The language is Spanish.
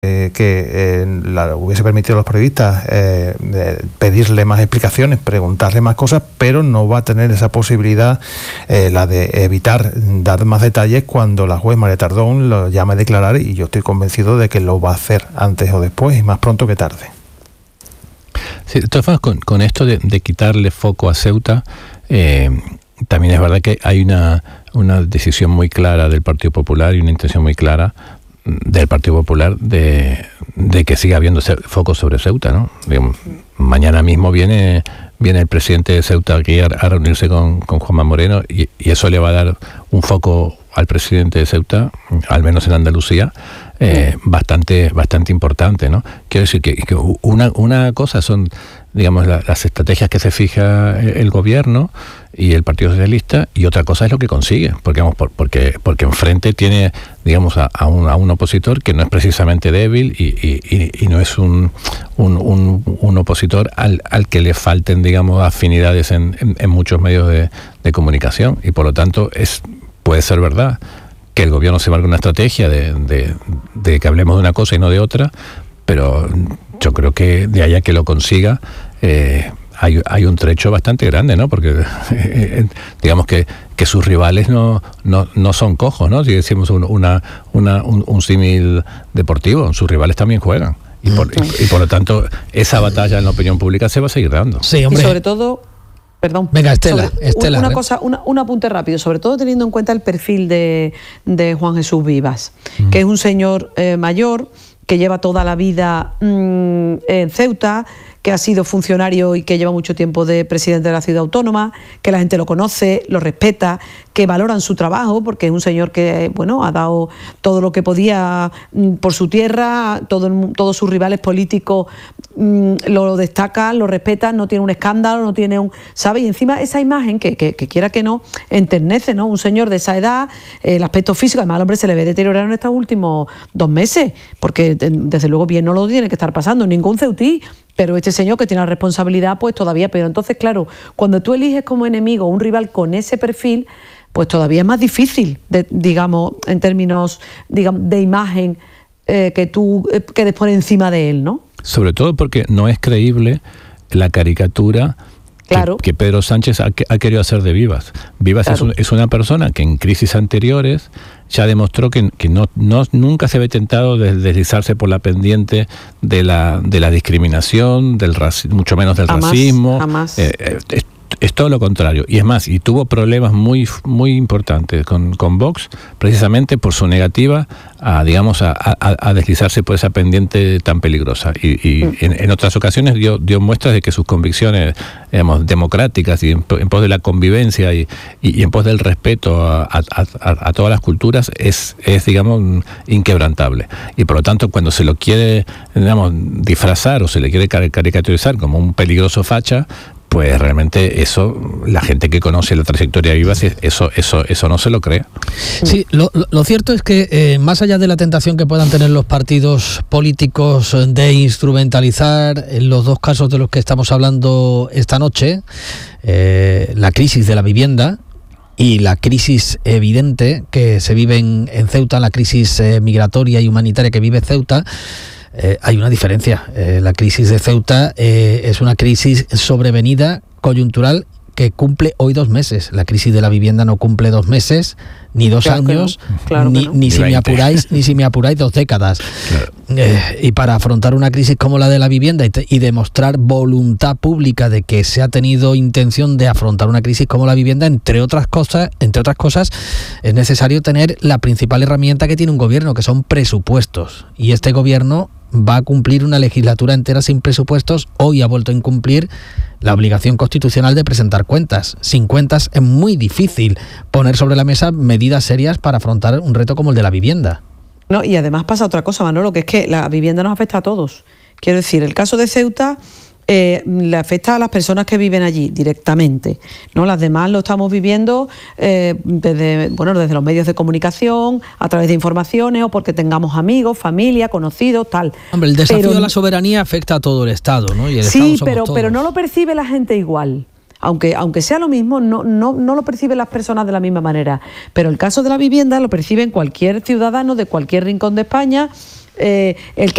hubiese permitido a los periodistas pedirle más explicaciones, preguntarle más cosas, pero no va a tener esa posibilidad, la de evitar dar más detalles cuando la juez María Tardón lo llame a declarar, y yo estoy convencido de que lo va a hacer antes o después, y más pronto que tarde. Sí, de todas formas, con esto de quitarle foco a Ceuta, también es verdad que hay una decisión muy clara del Partido Popular y una intención muy clara del Partido Popular de que siga habiendo foco sobre Ceuta, ¿no? Digamos, mañana mismo viene el presidente de Ceuta aquí a reunirse con Juanma Moreno, y eso le va a dar un foco al presidente de Ceuta, al menos en Andalucía, bastante importante, ¿no? Quiero decir que una cosa son, digamos, las estrategias que se fija el gobierno y el Partido Socialista, y otra cosa es lo que consigue, porque enfrente tiene, digamos, a un opositor que no es precisamente débil y no es un opositor al que le falten, digamos, afinidades en muchos medios de comunicación, y por lo tanto puede ser verdad que el gobierno se marque una estrategia de que hablemos de una cosa y no de otra, pero yo creo que de allá que lo consiga hay un trecho bastante grande, ¿no? Porque digamos que sus rivales no son cojos, ¿no? Si decimos un símil deportivo, sus rivales también juegan. Y por lo tanto, esa batalla en la opinión pública se va a seguir dando. Sí, hombre. Y sobre todo... Perdón. Venga, Estela. Una cosa, un apunte rápido, sobre todo teniendo en cuenta el perfil de Juan Jesús Vivas, que es un señor mayor, que lleva toda la vida en Ceuta, que ha sido funcionario y que lleva mucho tiempo de presidente de la ciudad autónoma, que la gente lo conoce, lo respeta, que valoran su trabajo, porque es un señor que, bueno, ha dado todo lo que podía por su tierra, todos sus rivales políticos lo destacan, lo respetan, no tiene un escándalo, no tiene ¿sabe? Y encima esa imagen que quiera que no, enternece, ¿no? Un señor de esa edad, el aspecto físico, además al hombre se le ve deteriorado en estos últimos 2 meses, porque desde luego bien no lo tiene que estar pasando ningún ceutí, pero este señor que tiene la responsabilidad, pues todavía peor. Entonces, claro, cuando tú eliges como enemigo un rival con ese perfil, pues todavía es más difícil, digamos, en términos, digamos, de imagen, que tú quedes por encima de él, ¿no? Sobre todo porque no es creíble la caricatura que Pedro Sánchez ha querido hacer de Vivas. Vivas es una persona que en crisis anteriores ya demostró que nunca se ve tentado de deslizarse por la pendiente de la discriminación, del mucho menos del racismo. Jamás. Es todo lo contrario, y es más, y tuvo problemas muy muy importantes con Vox, precisamente por su negativa a deslizarse por esa pendiente tan peligrosa, y en otras ocasiones dio muestras de que sus convicciones, digamos, democráticas y en pos de la convivencia y en pos del respeto a todas las culturas es digamos, inquebrantable, y por lo tanto cuando se lo quiere, digamos, disfrazar o se le quiere caricaturizar como un peligroso facha, pues realmente eso, la gente que conoce la trayectoria de Vivas, eso no se lo cree. Sí, lo cierto es que más allá de la tentación que puedan tener los partidos políticos de instrumentalizar, en los dos casos de los que estamos hablando esta noche, la crisis de la vivienda y la crisis evidente que se vive en Ceuta, la crisis migratoria y humanitaria que vive Ceuta, hay una diferencia. La crisis de Ceuta es una crisis sobrevenida, coyuntural, que cumple hoy 2 meses. La crisis de la vivienda no cumple 2 meses, ni 2 años, ni si me apuráis 2 décadas. Claro. Y para afrontar una crisis como la de la vivienda y demostrar voluntad pública de que se ha tenido intención de afrontar una crisis como la vivienda, entre otras cosas, es necesario tener la principal herramienta que tiene un gobierno, que son presupuestos. Y este gobierno va a cumplir una legislatura entera sin presupuestos. Hoy ha vuelto a incumplir la obligación constitucional de presentar cuentas. Sin cuentas es muy difícil poner sobre la mesa medidas serias para afrontar un reto como el de la vivienda. No, y además pasa otra cosa, Manolo, que es que la vivienda nos afecta a todos. Quiero decir, el caso de Ceuta le afecta a las personas que viven allí directamente, ¿no? Las demás lo estamos viviendo desde los medios de comunicación, a través de informaciones, o porque tengamos amigos, familia, conocidos, tal. Hombre, el desafío de la soberanía afecta a todo el Estado, ¿no? Y el sí, Estado pero no lo percibe la gente igual. Aunque sea lo mismo, no lo perciben las personas de la misma manera. Pero el caso de la vivienda lo perciben cualquier ciudadano de cualquier rincón de España, el